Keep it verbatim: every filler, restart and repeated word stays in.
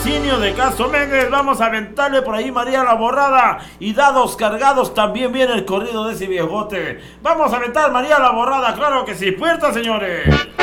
patrocinio de Castro Méndez. Vamos a aventarle por ahí María la Borrada. Y dados cargados también viene el corrido de ese viejote. Vamos a aventar María la Borrada, claro que sí. Puerta, señores.